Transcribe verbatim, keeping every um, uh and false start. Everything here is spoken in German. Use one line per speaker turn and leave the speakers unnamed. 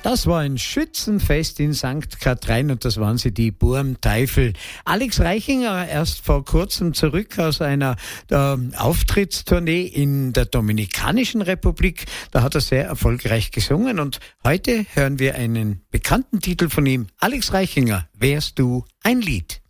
Das war ein Schützenfest in Sankt Katharin und das waren sie, die Burmteufel. Alex Reichinger, erst vor kurzem zurück aus einer äh, Auftrittstournee in der Dominikanischen Republik. Da hat er sehr erfolgreich gesungen und heute hören wir einen bekannten Titel von ihm. Alex Reichinger, Wärst du ein Lied?